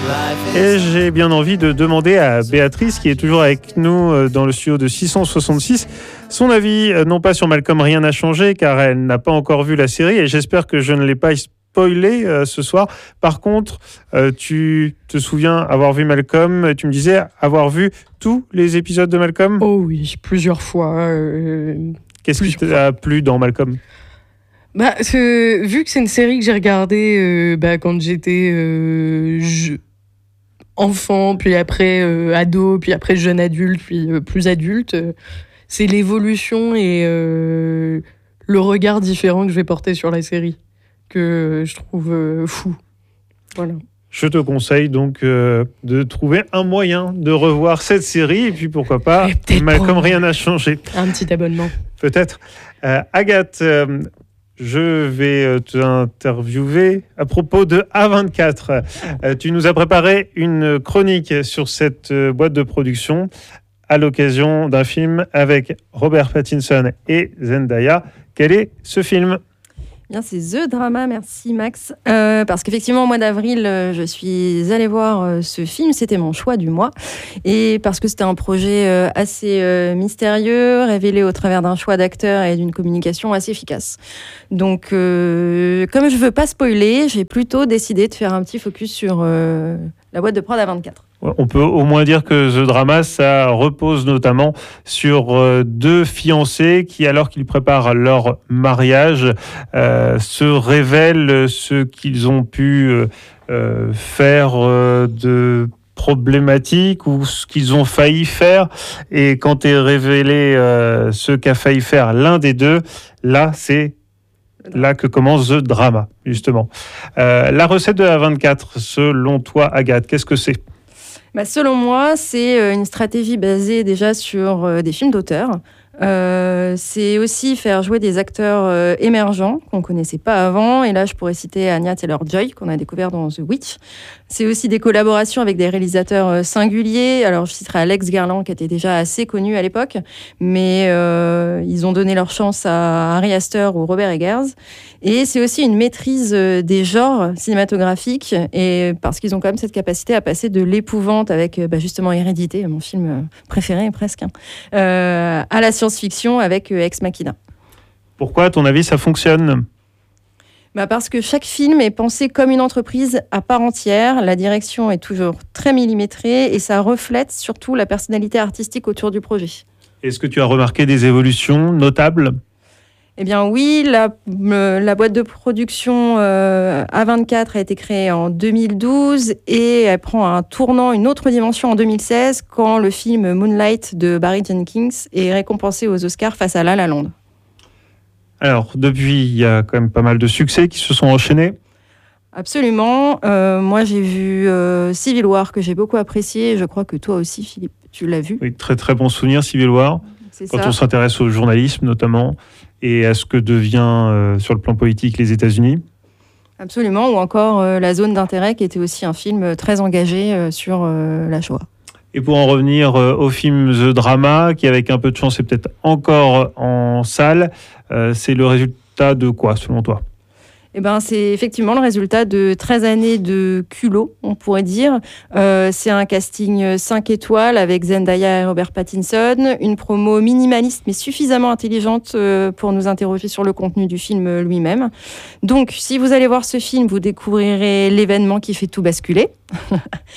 Et j'ai bien envie de demander à Béatrice, qui est toujours avec nous dans le studio de 666, son avis, non pas sur Malcolm, rien n'a changé, car elle n'a pas encore vu la série, et j'espère que je ne l'ai pas spoilé ce soir. Par contre, tu te souviens avoir vu Malcolm, tu me disais avoir vu tous les épisodes de Malcolm ? Oh oui, plusieurs fois. Qu'est-ce qui t'a plu dans Malcolm ? Vu que c'est une série que j'ai regardée quand j'étais enfant, puis après ado, puis après jeune adulte, puis plus adulte, c'est l'évolution et le regard différent que je vais porter sur la série que je trouve fou. Voilà. Je te conseille donc de trouver un moyen de revoir cette série et puis pourquoi pas, Malcolm, rien n'a changé. Un petit abonnement. Peut-être. Agathe, je vais t'interviewer à propos de A24. Tu nous as préparé une chronique sur cette boîte de production à l'occasion d'un film avec Robert Pattinson et Zendaya. Quel est ce film ? Bien, c'est The Drama, merci Max. Parce qu'effectivement, au mois d'avril, je suis allée voir ce film, c'était mon choix du mois. Et parce que c'était un projet assez mystérieux, révélé au travers d'un choix d'acteurs et d'une communication assez efficace. Donc, comme je ne veux pas spoiler, j'ai plutôt décidé de faire un petit focus sur la boîte de prod A24. On peut au moins dire que The Drama, ça repose notamment sur deux fiancés qui, alors qu'ils préparent leur mariage, se révèlent ce qu'ils ont pu faire de problématique ou ce qu'ils ont failli faire. Et quand est révélé ce qu'a failli faire l'un des deux, là, c'est là que commence The Drama, justement. La recette de A24, selon toi, Agathe, qu'est-ce que c'est ? Selon moi, c'est une stratégie basée déjà sur des films d'auteur. C'est aussi faire jouer des acteurs émergents qu'on ne connaissait pas avant. Et là, je pourrais citer Anya Taylor-Joy, qu'on a découvert dans The Witch. C'est aussi des collaborations avec des réalisateurs singuliers. Alors, je citerai Alex Garland, qui était déjà assez connu à l'époque. Mais ils ont donné leur chance à Ari Aster ou Robert Eggers. Et c'est aussi une maîtrise des genres cinématographiques. Et parce qu'ils ont quand même cette capacité à passer de l'épouvante avec justement Hérédité, mon film préféré presque, à la science-fiction avec Ex Machina. Pourquoi, à ton avis, ça fonctionne ? Parce que chaque film est pensé comme une entreprise à part entière. La direction est toujours très millimétrée et ça reflète surtout la personnalité artistique autour du projet. Est-ce que tu as remarqué des évolutions notables ? Eh bien oui, la boîte de production A24 a été créée en 2012 et elle prend un tournant, une autre dimension en 2016 quand le film Moonlight de Barry Jenkins est récompensé aux Oscars face à La La Land. Alors, depuis, il y a quand même pas mal de succès qui se sont enchaînés. Absolument. Moi, j'ai vu Civil War que j'ai beaucoup apprécié. Je crois que toi aussi, Philippe, tu l'as vu. Oui, très très bon souvenir, Civil War. C'est quand ça. On s'intéresse au journalisme notamment et à ce que devient sur le plan politique les États-Unis. Absolument, ou encore La Zone d'intérêt qui était aussi un film très engagé sur la Shoah. Et pour en revenir au film The Drama, qui avec un peu de chance est peut-être encore en salle, c'est le résultat de quoi selon toi ? C'est effectivement le résultat de 13 années de culot, on pourrait dire. C'est un casting 5 étoiles avec Zendaya et Robert Pattinson, une promo minimaliste mais suffisamment intelligente pour nous interroger sur le contenu du film lui-même. Donc, si vous allez voir ce film, vous découvrirez l'événement qui fait tout basculer.